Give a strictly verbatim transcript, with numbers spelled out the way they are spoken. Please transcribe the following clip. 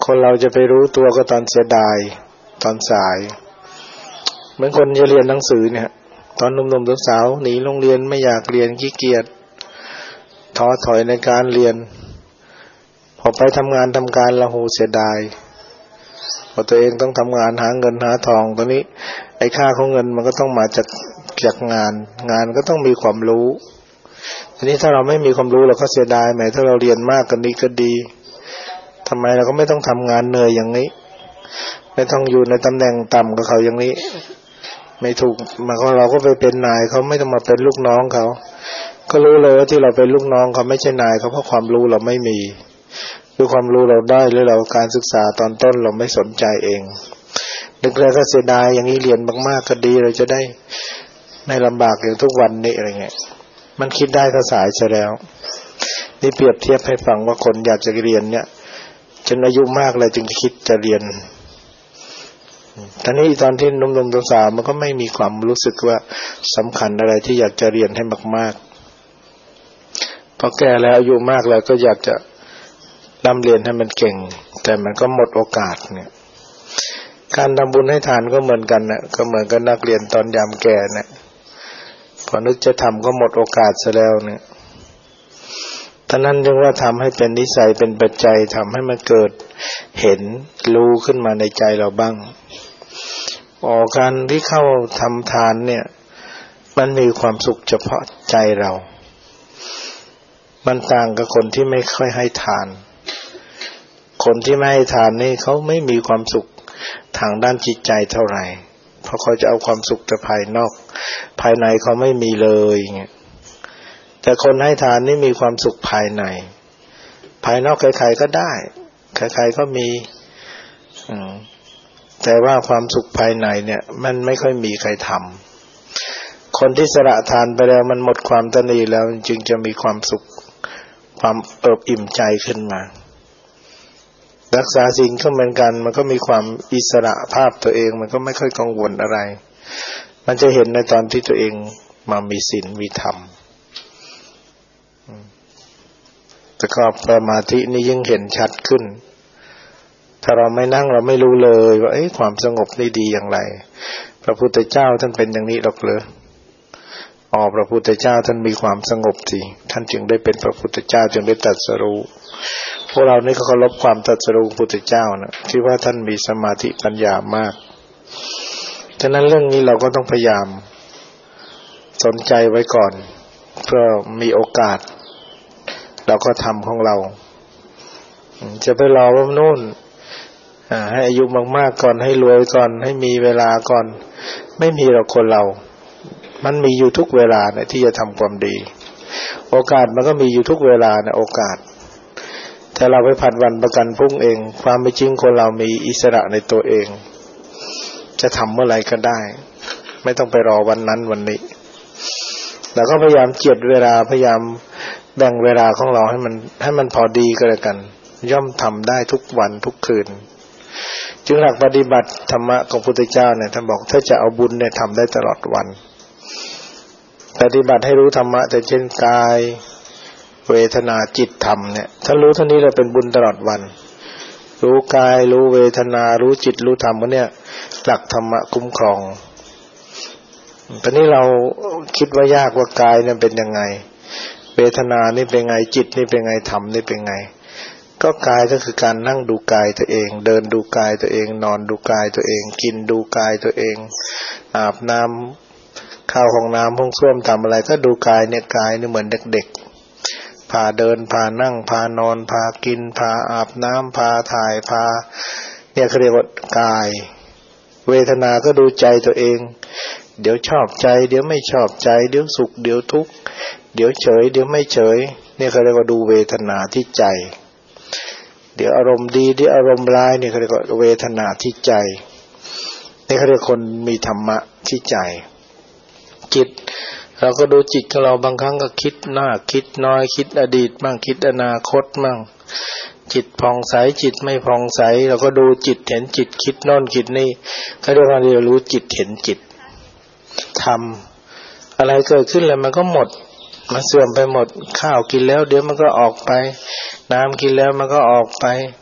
คนเราจะไปรู้ตัวก็ตอนเสียดายตอนสายเหมือนคนจะเรียนหนังสือเนี่ยตอนหนุ่มๆสาวๆหนีโรงเรียนไม่อยากเรียนขี้เกียจท้อถอยในการเรียนพอไปทำงานทำการละโหเสียดายพอตัวเองต้องทำงานหาเงินหาทองตอนนี้ไอ้ค่าของเงินมันก็ต้องมาจากจากงานงานก็ต้องมีความรู้ทีนี้ถ้าเราไม่มีความรู้เราก็เสียดายไหมถ้าเราเรียนมากกันนี้ก็ดีทำไมเราก็ไม่ต้องทำงานเหนื่อยอย่างนี้ไม่ต้องอยู่ในตำแหน่งต่ำกับเขาอย่างนี้ไม่ถูกมาก็เราก็ไปเป็นนายเขาไม่ต้องมาเป็นลูกน้องเขาก็รู้เลยว่าที่เราเป็นลูกน้องเขาไม่ใช่นายเขาเพราะความรู้เราไม่มีคือความรู้เราได้หรือเราการศึกษาตอนต้นเราไม่สนใจเองนึกแล้วก็เสียดายอย่างนี้เรียนมากๆก็ดีเราจะได้ไม่ลำบากอย่างทุกวันนี้อะไรเงี้ยมันคิดได้ก็สายซะแล้วนี่เปรียบเทียบให้ฟังว่าคนอยากจะเรียนเนี่ยจนอายุมากเลยจึงคิดจะเรียนตอนนี้ตอนที่หนุ่มๆสาวๆมันก็ไม่มีความรู้สึกว่าสำคัญอะไรที่อยากจะเรียนให้มากๆพอแก่แล้วอายุมากแล้วก็อยากจะร่ำเรียนให้มันเก่งแต่มันก็หมดโอกาสเนี่ยการทำบุญให้ทานก็เหมือนกันนะก็เหมือนกับนักเรียนตอนยามแก่เนี่ยพอนึกจะทำก็หมดโอกาสซะแล้วเนี่ยท่านั้นจึงว่าทำให้เป็นนิสัยเป็นปัจจัยทำให้มันเกิดเห็นรู้ขึ้นมาในใจเราบ้างอ๋อการที่เข้าทำทานเนี่ยมันมีความสุขเฉพาะใจเรามันต่างกับคนที่ไม่ค่อยให้ทานคนที่ไม่ให้ทานนี่เขาไม่มีความสุขทางด้านจิตใจเท่าไหร่เพราะเขาจะเอาความสุขแต่ภายนอกภายในเขาไม่มีเลยเงี้ยแต่คนให้ทานนี่มีความสุขภายในภายนอกใครๆก็ได้ใครๆก็มีอืมแต่ว่าความสุขภายในเนี่ยมันไม่ค่อยมีใครทำคนที่สละทานไปแล้วมันหมดความตนีแล้วจึงจะมีความสุขความเอิบอิ่มใจขึ้นมารักษาศีลก็เหมือนกันมันก็มีความอิสระภาพตัวเองมันก็ไม่ค่อยกังวลอะไรมันจะเห็นในตอนที่ตัวเองมามีศีลมีธรรมแต่ก็สมาธินี่ยิ่งเห็นชัดขึ้นถ้าเราไม่นั่งเราไม่รู้เลยว่าเอ้ยความสงบนี่ดีอย่างไรพระพุทธเจ้าท่านเป็นอย่างนี้หรอกเหรออ๋อพระพุทธเจ้าท่านมีความสงบสิท่านจึงได้เป็นพระพุทธเจ้าจึงได้ตรัสรู้พวกเรานี่ก็เคารพความตรัสรู้พระพุทธเจ้านะที่ว่าท่านมีสมาธิปัญญามากฉะนั้นเรื่องนี้เราก็ต้องพยายามสนใจไว้ก่อนเพื่อมีโอกาสเราก็ทำของเราจะไปรอว่านู่นให้อายุมากๆก่อนให้รวยก่อนให้มีเวลาก่อนไม่มีหรอกคนเรามันมีอยู่ทุกเวลาเนี่ยที่จะทำความดีโอกาสมันก็มีอยู่ทุกเวลานะโอกาสแต่เราไปผัดวันประกันพรุ่งเองความเป็นจริงคนเรามีอิสระในตัวเองจะทำเมื่อไหร่ก็ได้ไม่ต้องไปรอวันนั้นวันนี้แล้วก็พยายามเจียดเวลาพยายามแบ่งเวลาของเราให้มันให้มันพอดีก็แล้วกันย่อมทำได้ทุกวันทุกคืนจึงหลักปฏิบัติธรรมะของพุทธเจ้าเนี่ยท่านบอกถ้าจะเอาบุญเนี่ยทำได้ตลอดวันปฏิบัติให้รู้ธรรมะแต่เช่นกายเวทนาจิตธรรมเนี่ยถ้ารู้เท่านี้เราเป็นบุญตลอดวันรู้กายรู้เวทนารู้จิตรู้ธรรมพวกเนี้ยหลักธรรมะคุ้มครองตอนนี้เราคิดว่ายากว่ากายเนี่ยเป็นยังไงเวทนานี่เป็นไงจิตนี่เป็นไงธรรมนี่เป็นไงก็กายก็คือการนั่งดูกายตัวเองเดินดูกายตัวเองนอนดูกายตัวเองกินดูกายตัวเองอาบน้ำเข้าห้องน้ำห้องส้วมทำอะไรก็ดูกายเนี่ยกายนี่เหมือนเด็กๆพาเดินพานั่งพานอนพากินพาอาบน้ำพาถ่ายพาเนี่ยเขาเรียกว่ากายเวทนาก็ดูใจตัวเองเดี๋ยวชอบใจเดี๋ยวไม่ชอบใจเดี๋ยวสุขเดี๋ยวทุกข์เดี๋ยวเฉยเดี๋ยวไม่เฉยเนี่ยเขาเรียกว่าดูเวทนาที่ใจเดี๋ยวอารมณ์ดีเดี๋ยวอารมณ์ร้ายเนี่ยเขาเรียกว่าเวทนาที่ใจนี่เขาเรียกคนมีธรรมะที่ใจจิตเราก็ดูจิตของเราบางครั้งก็คิดหน้าคิดน้อยคิดอดีตบ้างคิดอนาคตบ้างจิตผ่องใสจิตไม่ผ่องใสเราก็ดูจิตเห็นจิตคิดโน่นคิดนี่เขาเรียกว่าเรียนรู้จิตเห็นจิตทำอะไรเกิดขึ้นแล้วมันก็หมดมันเสื่อมไปหมดข้าวกินแล้วเดี๋ยวมันก็ออกไปน้ำกินแล้วมันก็ออกไป